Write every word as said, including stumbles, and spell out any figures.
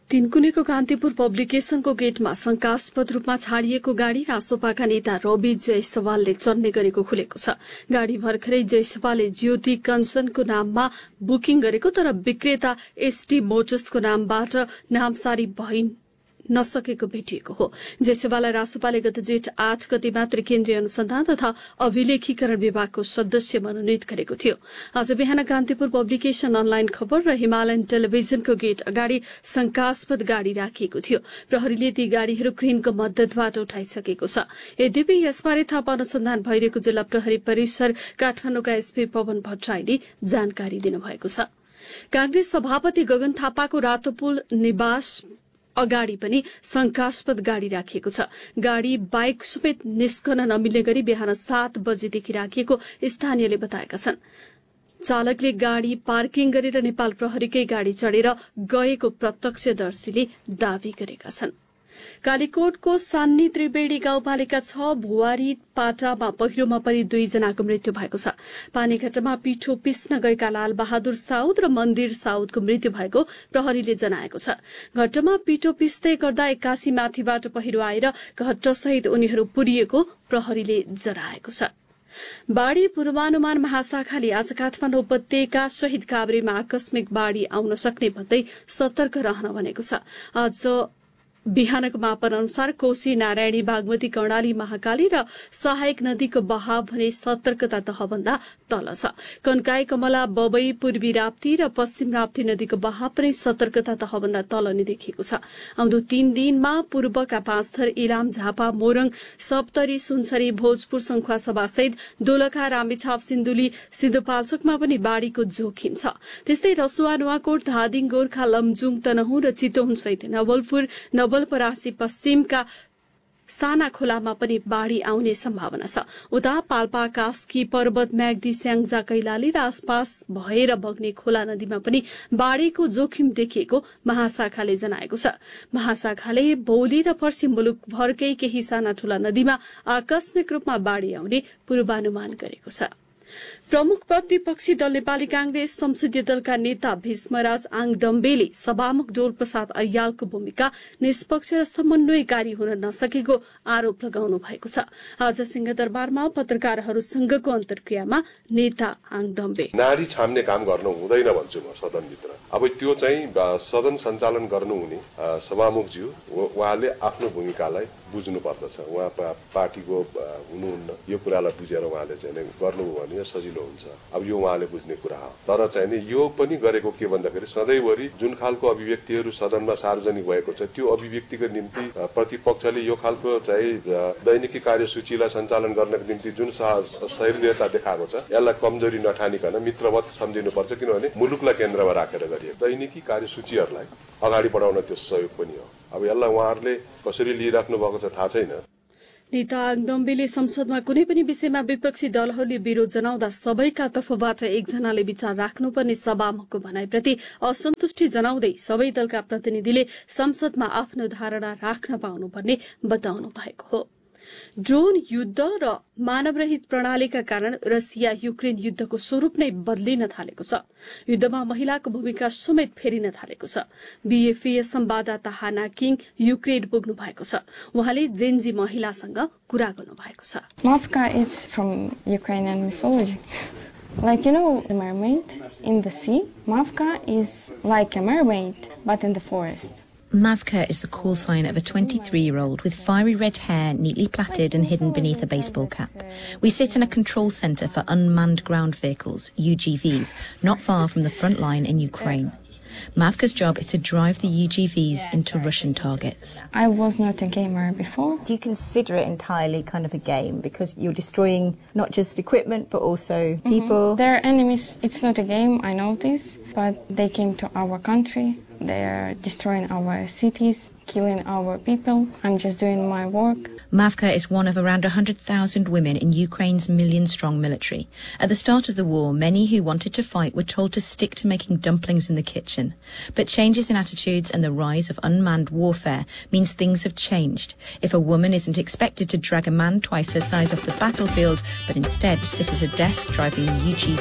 तीनकुनेको कान्तिपुर पब्लिकेशनको गेटमा शंकास्पद रूपमा छाडिएको गाडी रासोपाका नेता रवि जयसवालले चढ्ने गरेको खुलेको छ। गाडी भर्खरै जयसवालले ज्योति कञ्चनको नाममा बुकिङ गरेको, तर विक्रेता एसटी मोटर्सको नामबाट नामसारी भइ नसकेको भेटिएको हो। जयसवाललाई रासोपाले गत जेठ आठ गते मात्र केन्द्रीय अनुसन्धान तथा अभिलेखीकरण विभागको सदस्य मनोनित गरेको थियो। आज बिहान कान्तिपुर पब्लिकेशन अनलाइन खबर र हिमालयन टेलिभिजनको गेट अगाडि शंकास्पद गाडी राखिएको थियो। प्रहरीले ती गाड़ीहरू क्रेनको मद्दतबाट उठाइसकेको छ। यद्यपि यसबारे थप अनुसन्धान भइरहेको जिल्ला प्रहरी परिसर काठमाडौँका एसपी पवन भट्टराईले जानकारी दिनुभएको छ। कांग्रेस सभापति गगन थापाको रातोपुल निवास अगाडि पनि शंकास्पद गाड़ी राखिएको छ। गाड़ी बाइक समेत निस्कन नमिल्ने गरी बिहान सात बजेदेखि राखिएको स्थानीयले बताएका छन्। चालकले गाड़ी पार्किङ गरेर नेपाल प्रहरीकै गाड़ी चढेर गएको प्रत्यक्षदर्शीले दावी गरेका छन्। कालीकोटको सान्नी त्रिवेणी गाउँपालिका छ भुवारी पाटामा पहिरोमा परि दुईजनाको मृत्यु भएको छ। पानीघाटामा पिठो पिस्न गएका लाल बहादुर साउद र मन्दिर साउदको मृत्यु भएको प्रहरीले जनाएको छ। घट्टमा पिठो पिस्दै गर्दा एक्कासी माथिबाट पहिरो आएर घट्टसहित उनीहरू पुरिएको प्रहरीले जनाएको छ। बाढ़ी पूर्वानुमान महाशाखाले आज काठमाडौँ उपत्यका सहित काभ्रेमा आकस्मिक बाढ़ी आउन सक्ने भन्दै सतर्क रहन भनेको छ। आज बिहानको मापन अनुसार कोशी, नारायणी, बागमती, कर्णाली, महाकाली र सहायक नदीको बहाव भने सतर्कता तहभन्दा तल छ। कन्काई, कमला, बबई, पूर्वी राप्ती र पश्चिम राप्ती नदीको बहाव पनि सतर्कता तहभन्दा तल नै देखिएको छ। आउँदो तीन दिनमा पूर्वका पाँचथर, इलाम, झापा, मोरङ, सप्तरी, सुनसरी, भोजपुर, सङ्खुवासभा सहित दोलखा, रामेछाप, सिन्धुली, सिन्धुपाल्चोकमा पनि बाढ़ीको जोखिम छ। त्यस्तै रसुवा, नुवाकोट, धादिङ, गोर्खा, लमजुङ, तनहुँ र चितवन सहित नवलपुर, नवलपरासी पश्चिमका साना खोलामा पनि बाढ़ी आउने सम्भावना छ। उता पाल्पा, कास्की, पर्वत, म्याग्दी, स्याङ्जा, कैलाली र आसपास भएर बग्ने खोला नदीमा पनि बाढ़ीको जोखिम देखिएको महाशाखाले जनाएको छ। महाशाखाले भोलि र पर्सि मुलुकभरकै केही साना ठूला नदीमा आकस्मिक रूपमा बाढ़ी आउने पूर्वानुमान गरेको छ। प्रमुख प्रतिपक्षी दल नेपाली कांग्रेस संसदीय दलका नेता भीष्मराज आङडम्बेले सभामुख डोल प्रसाद अरियालको भूमिका निष्पक्ष र समन्वयकारी हुन नसकेको आरोप लगाउनु भएको छ। आज सिंहदरबारमा पत्रकारहरूसँगको अन्तर्क्रियामा नेता आङडम्बे नारी छाम्ने काम गर्नु हुँदैन भन्छु म सदनभित्र। अब त्यो चाहिँ सदन सञ्चालन गर्नुहुने सभामुखज्यू उहाँले आफ्नो भूमिकालाई बुझ्नु पर्दछ। उहाँ पार्टीको हुनुहुन्न, यो कुरालाई बुझेर उहाँले चाहिँ गर्नुभयो भने सजिलो हुन्छ। अब यो उहाँले बुझ्ने कुरा हो। तर चाहिँ नि यो पनि गरेको के भन्दाखेरि सधैँभरि जुन खालको अभिव्यक्तिहरू सदनमा सार्वजनिक भएको छ त्यो अभिव्यक्तिको निम्ति प्रतिपक्षले यो खालको चाहिँ दैनिकी कार्यसूचीलाई सञ्चालन गर्नको निम्ति जुन सहृदयता देखाएको छ यसलाई कमजोरी नठानिकन मित्रवत सम्झिनुपर्छ। किनभने मुलुकलाई केन्द्रमा राखेर गरिएको दैनिकी कार्यसूचीहरूलाई अगाडि बढाउन त्यो सहयोग पनि हो। अब यसलाई उहाँहरूले कसरी लिइराख्नु भएको छ थाहा छैन। नेता आङडम्बेले संसदमा कुनै पनि विषयमा विपक्षी दलहरूले विरोध जनाउँदा सबैका तर्फबाट एकजनाले विचार राख्नुपर्ने सभामुखको भनाइप्रति असन्तुष्टि जनाउँदै सबै दलका प्रतिनिधिले संसदमा आफ्नो धारणा राख्न पाउनुपर्ने बताउनु भएको हो। ड्रोन युद्ध र मानवरहित प्रणालीका कारण रसिया युक्रेन युद्धको स्वरूप नै बदलिन थालेको छ। युद्धमा महिलाको भूमिका समेत फेरिन थालेको छ। बीएफए संवाददाता हाना किङ युक्रेन पुग्नु भएको छ। उहाँले जेन्जी महिलासँग कुरा गर्नु भएको छ। Mavka is from Ukrainian mythology. Like, you know, the mermaid in the sea. Mavka is like a mermaid, but in the forest. Mavka is the call sign of a twenty-three-year-old with fiery red hair neatly plaited and hidden beneath a baseball cap. We sit in a control centre for unmanned ground vehicles, U G Vs, not far from the front line in Ukraine. Mavka's job is to drive the U G Vs into Russian targets. I was not a gamer before. Do you consider it entirely kind of a game because you're destroying not just equipment but also people? Mm-hmm. They're enemies. It's not a game, I know this, but they came to our country. They're destroying our cities, killing our people. I'm just doing my work. Mavka is one of around one hundred thousand women in Ukraine's million-strong military. At the start of the war, many who wanted to fight were told to stick to making dumplings in the kitchen. But changes in attitudes and the rise of unmanned warfare means things have changed. If a woman isn't expected to drag a man twice her size off the battlefield, but instead sit at a desk driving a U G